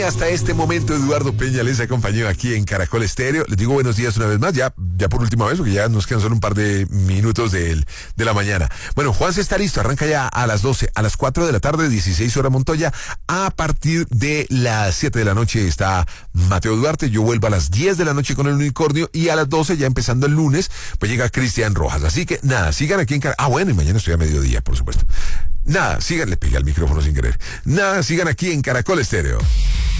Hasta este momento Eduardo Peña les acompañó aquí en Caracol Estéreo. Les digo buenos días una vez más, ya por última vez, porque ya nos quedan solo un par de minutos de la mañana. Bueno, Juanse está listo, arranca ya a las 12, a las 4 de la tarde, 16 horas Montoya. A partir de las 7 de la noche está Mateo Duarte. Yo vuelvo a las 10 de la noche con el Unicornio y a las 12, ya empezando el lunes, pues llega Cristian Rojas. Así que nada, sigan aquí en Caracol. Ah, bueno, y mañana estoy a mediodía, por supuesto. Nada, sigan, le pegué al micrófono sin querer. Nada, sigan aquí en Caracol Estéreo.